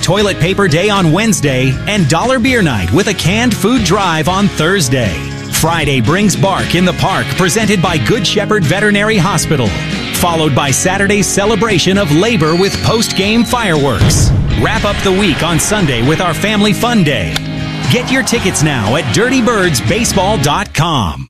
Toilet Paper Day on Wednesday, and Dollar Beer Night with a canned food drive on Thursday. Friday brings Bark in the Park, presented by Good Shepherd Veterinary Hospital, followed by Saturday's celebration of labor with post-game fireworks. Wrap up the week on Sunday with our Family Fun Day. Get your tickets now at dirtybirdsbaseball.com.